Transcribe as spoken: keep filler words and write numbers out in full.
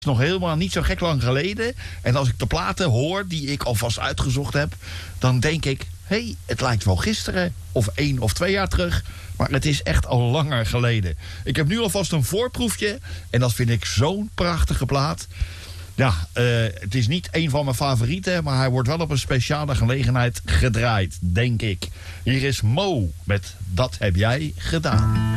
nog helemaal niet zo gek lang geleden. En als ik de platen hoor die ik alvast uitgezocht heb, dan denk ik, hé, hey, het lijkt wel gisteren of één of twee jaar terug, maar het is echt al langer geleden. Ik heb nu alvast een voorproefje en dat vind ik zo'n prachtige plaat. Ja, uh, het is niet een van mijn favorieten, maar hij wordt wel op een speciale gelegenheid gedraaid, denk ik. Hier is Mo met Dat heb jij gedaan.